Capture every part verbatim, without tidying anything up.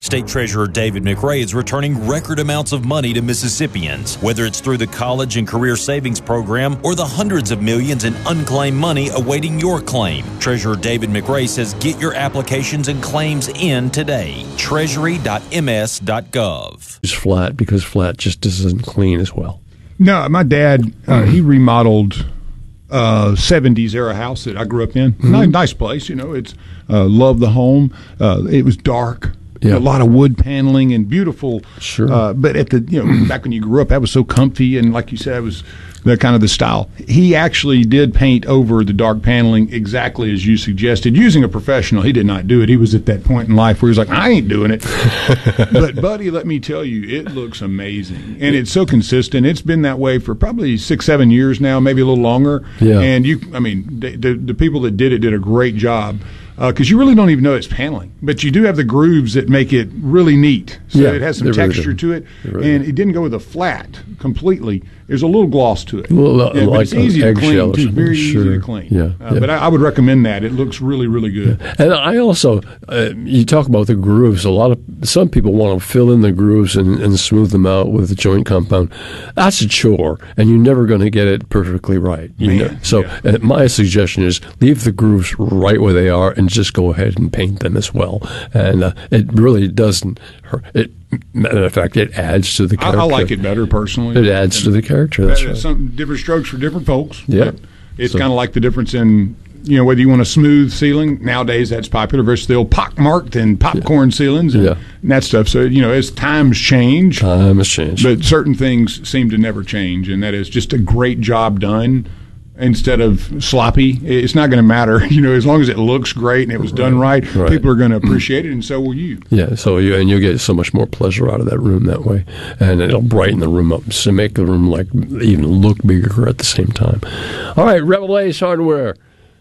State Treasurer David McRae is returning record amounts of money to Mississippians, whether it's through the College and Career Savings Program or the hundreds of millions in unclaimed money awaiting your claim. Treasurer David McRae says get your applications and claims in today. treasury dot m s dot gov. It's flat because flat just isn't clean as well. No, my dad, uh, he remodeled uh, seventies era house that I grew up in. Mm-hmm. Nice, nice place, you know. It's uh, loved the home. Uh, it was dark. Yeah. A lot of wood paneling and beautiful. Sure. Uh, but at the you know back when you grew up, that was so comfy and like you said, it was the kind of the style. He actually did paint over the dark paneling exactly as you suggested, using a professional. He did not do it. He was at that point in life where he was like, I ain't doing it. But buddy, let me tell you, it looks amazing and it's so consistent. It's been that way for probably six, seven years now, maybe a little longer. Yeah. And you, I mean, the the, the people that did it did a great job. Because uh, you really don't even know it's paneling, but you do have the grooves that make it really neat. So yeah, it has some texture really to it, really and do. It didn't go with a flat completely. There's a little gloss to it. Well, uh, yeah, like it's easy to clean, too. Very sure. easy to clean. Yeah, uh, yeah. But I, I would recommend that. It looks really, really good. Yeah. And I also, uh, you talk about the grooves. A lot of some people want to fill in the grooves and, and smooth them out with the joint compound. That's a chore, and you're never going to get it perfectly right. You Man, know? So yeah. uh, my suggestion is leave the grooves right where they are, and just go ahead and paint them as well. And uh, it really doesn't hurt. It, matter of fact, it adds to the character. I, I like it better personally. It adds to the character. That's right. Some different strokes for different folks. Yeah, it's so. kind of like the difference in you know whether you want a smooth ceiling nowadays. That's popular versus the old pockmarked and popcorn yeah. ceilings and, yeah. and that stuff. So you know as times change, time has changed, but certain things seem to never change, and that is just a great job done. Instead of sloppy, it's not going to matter. You know, as long as it looks great and it was done right, right. people are going to appreciate it, and so will you. Yeah. So you and you get so much more pleasure out of that room that way, and it'll brighten the room up, so make the room like even look bigger at the same time. All right, Revel Ace Hardware.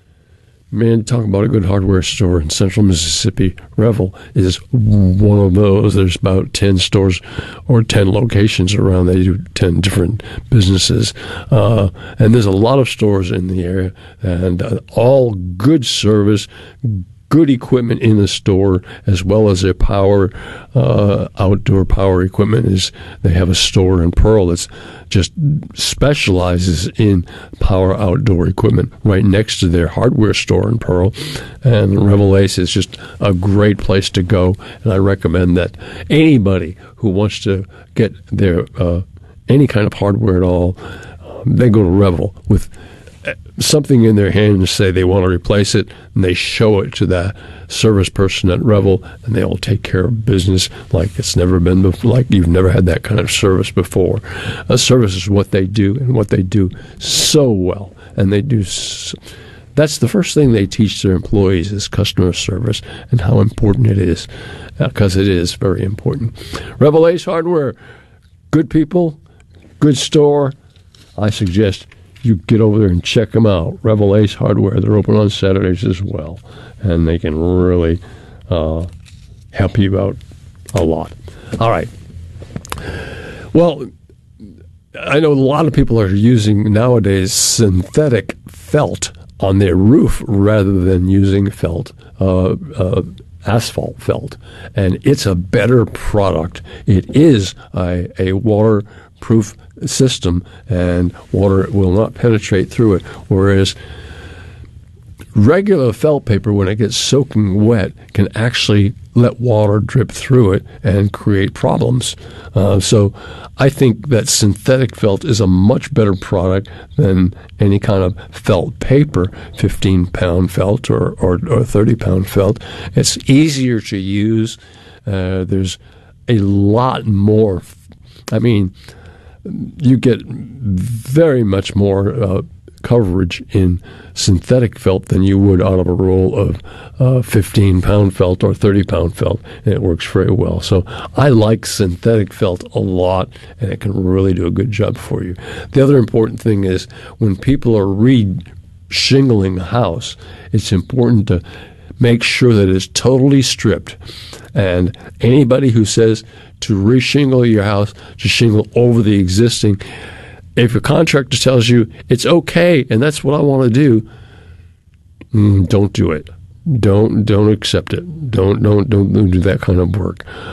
Man, talk about a good hardware store in central Mississippi. Revel is one of those. There's about ten stores or ten locations around. They do ten different businesses. Uh, and there's a lot of stores in the area, and uh, all good service, good equipment in the store, as well as their power, uh, outdoor power equipment. Is they have a store in Pearl that's just specializes in power outdoor equipment right next to their hardware store in Pearl. And Revel Ace is just a great place to go, and I recommend that anybody who wants to get their uh, any kind of hardware at all, um, they go to Revel with something in their hand and say they want to replace it, and they show it to that service person at Revel, and they'll take care of business like it's never been before, like you've never had that kind of service before. A service is what they do, and what they do so well, and they do. So, that's the first thing they teach their employees is customer service and how important it is, because uh, it is very important. Revel Ace Hardware, good people, good store. I suggest you get over there and check them out. Revel Ace Hardware. They're open on Saturdays as well, and they can really uh, help you out a lot. All right. Well, I know a lot of people are using nowadays synthetic felt on their roof rather than using felt, uh, uh, asphalt felt, and it's a better product. It is a, a waterproof system, and water will not penetrate through it, whereas regular felt paper, when it gets soaking wet, can actually let water drip through it and create problems. Uh, so I think that synthetic felt is a much better product than any kind of felt paper, fifteen-pound felt or, or, or thirty-pound felt. It's easier to use. Uh, there's a lot more. I mean, you get very much more uh, coverage in synthetic felt than you would out of a roll of uh, fifteen-pound felt or thirty-pound felt, and it works very well. So I like synthetic felt a lot, and it can really do a good job for you. The other important thing is when people are re-shingling a house, it's important to make sure that it's totally stripped. And anybody who says to re-shingle your house, to shingle over the existing, if your contractor tells you it's okay and that's what I want to do, mm, don't do it. Don't don't accept it. Don't don't don't do that kind of work.